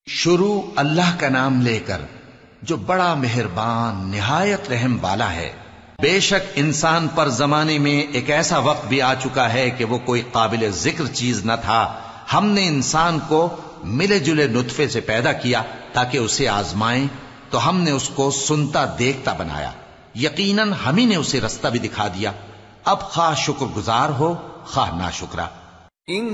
शुरू अल्लाह का नाम लेकर जो बड़ा मेहरबान निहायत रहम वाला है। बेशक इंसान पर जमाने में एक ऐसा वक्त भी आ चुका है कि वो कोई काबिल जिक्र चीज न था। हमने इंसान को मिले जुले नुतफे से पैदा किया ताकि उसे आजमाएं, तो हमने उसको सुनता देखता बनाया। यकीनन हम ही ने उसे रास्ता भी दिखा दिया। अब खा शुक्रगुजार हो खा नाशुक्रा।